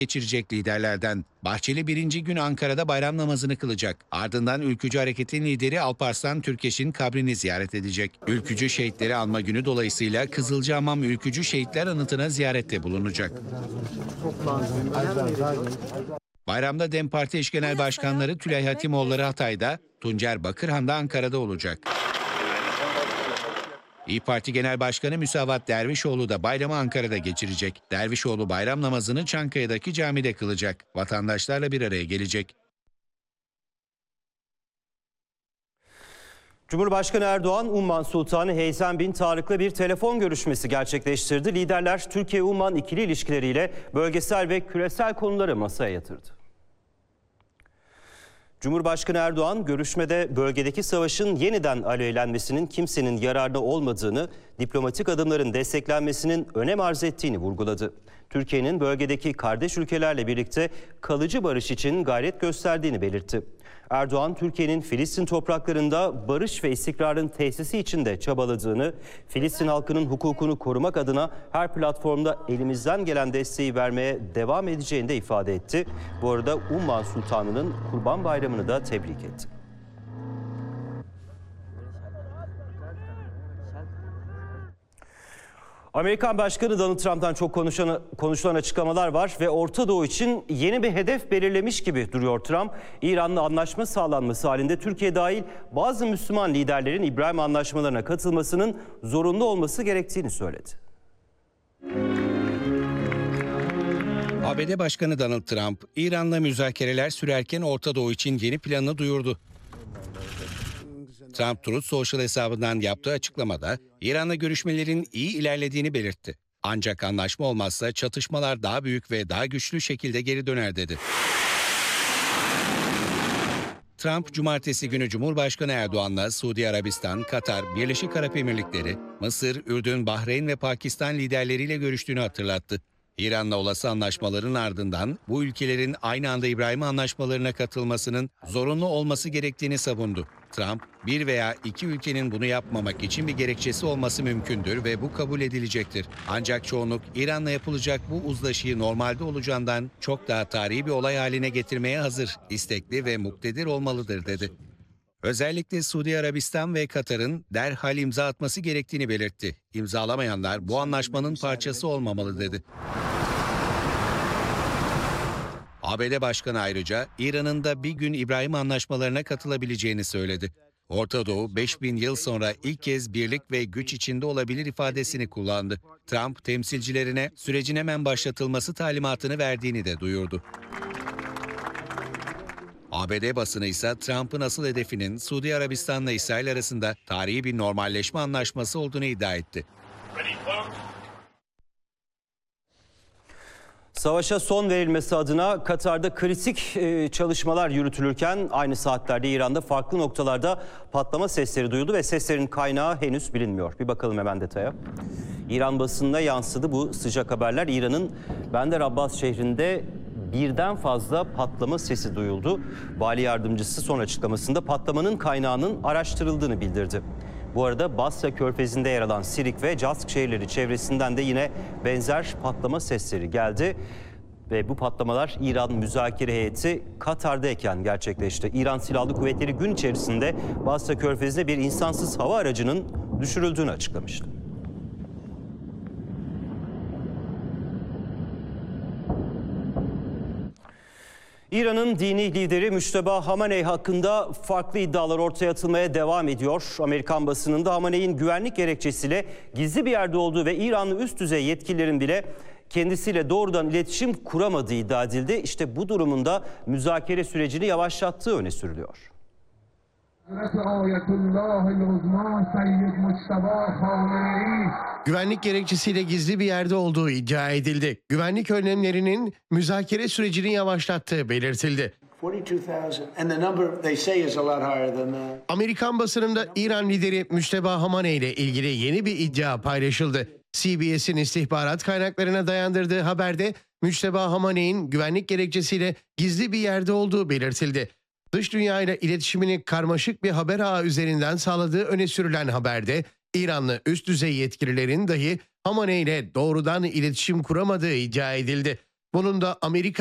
geçirecek liderlerden. Bahçeli birinci gün Ankara'da bayram namazını kılacak. Ardından Ülkücü Hareket'in lideri Alparslan Türkeş'in kabrini ziyaret edecek. Ülkücü şehitleri anma günü dolayısıyla Kızılcahamam Ülkücü Şehitler Anıtı'na ziyarette bulunacak. Bayramda DEM Parti eş genel başkanları Tülay Hatimoğulları Hatay'da, Tuncer Bakırhan da Ankara'da olacak. İYİ Parti Genel Başkanı Müsavat Dervişoğlu da bayramı Ankara'da geçirecek. Dervişoğlu bayram namazını Çankaya'daki camide kılacak. Vatandaşlarla bir araya gelecek. Cumhurbaşkanı Erdoğan, Umman Sultanı Heysem bin Tarık'la bir telefon görüşmesi gerçekleştirdi. Liderler Türkiye-Umman ikili ilişkileriyle bölgesel ve küresel konuları masaya yatırdı. Cumhurbaşkanı Erdoğan, görüşmede bölgedeki savaşın yeniden alevlenmesinin kimsenin yararına olmadığını, diplomatik adımların desteklenmesinin önem arz ettiğini vurguladı. Türkiye'nin bölgedeki kardeş ülkelerle birlikte kalıcı barış için gayret gösterdiğini belirtti. Erdoğan, Türkiye'nin Filistin topraklarında barış ve istikrarın tesisi için de çabaladığını, Filistin halkının hukukunu korumak adına her platformda elimizden gelen desteği vermeye devam edeceğini de ifade etti. Bu arada Umman Sultanı'nın Kurban Bayramı'nı da tebrik etti. Amerikan Başkanı Donald Trump'tan çok konuşulan açıklamalar var ve Orta Doğu için yeni bir hedef belirlemiş gibi duruyor Trump. İran'la anlaşma sağlanması halinde Türkiye dahil bazı Müslüman liderlerin İbrahim anlaşmalarına katılmasının zorunlu olması gerektiğini söyledi. ABD Başkanı Donald Trump, İran'la müzakereler sürerken Orta Doğu için yeni planını duyurdu. Trump Truth Social hesabından yaptığı açıklamada İran'la görüşmelerin iyi ilerlediğini belirtti. Ancak anlaşma olmazsa çatışmalar daha büyük ve daha güçlü şekilde geri döner dedi. Trump, cumartesi günü Cumhurbaşkanı Erdoğan'la Suudi Arabistan, Katar, Birleşik Arap Emirlikleri, Mısır, Ürdün, Bahreyn ve Pakistan liderleriyle görüştüğünü hatırlattı. İran'la olası anlaşmaların ardından bu ülkelerin aynı anda İbrahim anlaşmalarına katılmasının zorunlu olması gerektiğini savundu. Trump, bir veya iki ülkenin bunu yapmamak için bir gerekçesi olması mümkündür ve bu kabul edilecektir. Ancak çoğunluk İran'la yapılacak bu uzlaşıyı normalde olacağından çok daha tarihi bir olay haline getirmeye hazır, istekli ve muktedir olmalıdır dedi. Özellikle Suudi Arabistan ve Katar'ın derhal imza atması gerektiğini belirtti. İmzalamayanlar bu anlaşmanın parçası olmamalı dedi. ABD Başkanı ayrıca İran'ın da bir gün İbrahim anlaşmalarına katılabileceğini söyledi. Orta Doğu 5000 yıl sonra ilk kez birlik ve güç içinde olabilir ifadesini kullandı. Trump temsilcilerine sürecin hemen başlatılması talimatını verdiğini de duyurdu. ABD basını ise Trump'ın asıl hedefinin Suudi Arabistan'la İsrail arasında tarihi bir normalleşme anlaşması olduğunu iddia etti. Savaşa son verilmesi adına Katar'da kritik çalışmalar yürütülürken aynı saatlerde İran'da farklı noktalarda patlama sesleri duyuldu ve seslerin kaynağı henüz bilinmiyor. Bir bakalım hemen detaya. İran basınına yansıdı bu sıcak haberler. İran'ın Bandar Abbas şehrinde birden fazla patlama sesi duyuldu. Vali yardımcısı son açıklamasında patlamanın kaynağının araştırıldığını bildirdi. Bu arada Basra Körfezi'nde yer alan Sirik ve Cask şehirleri çevresinden de yine benzer patlama sesleri geldi. Ve bu patlamalar İran müzakere heyeti Katar'dayken gerçekleşti. İran Silahlı Kuvvetleri gün içerisinde Basra Körfezi'nde bir insansız hava aracının düşürüldüğünü açıklamıştı. İran'ın dini lideri Müşteba Hamaney hakkında farklı iddialar ortaya atılmaya devam ediyor. Amerikan basınında Hamaney'in güvenlik gerekçesiyle gizli bir yerde olduğu ve İranlı üst düzey yetkililerin bile kendisiyle doğrudan iletişim kuramadığı iddia edildi. İşte bu durumunda müzakere sürecini yavaşlattığı öne sürülüyor. Güvenlik gerekçesiyle gizli bir yerde olduğu iddia edildi. Güvenlik önlemlerinin müzakere sürecini yavaşlattığı belirtildi. Amerikan basınında İran lideri Müşteba Hamaney ile ilgili yeni bir iddia paylaşıldı. CBS'in istihbarat kaynaklarına dayandırdığı haberde Müşteba Hamaney'in güvenlik gerekçesiyle gizli bir yerde olduğu belirtildi. Dış dünya ile iletişimini karmaşık bir haber ağı üzerinden sağladığı öne sürülen haberde İranlı üst düzey yetkililerin dahi Hamaney ile doğrudan iletişim kuramadığı iddia edildi. Bunun da Amerika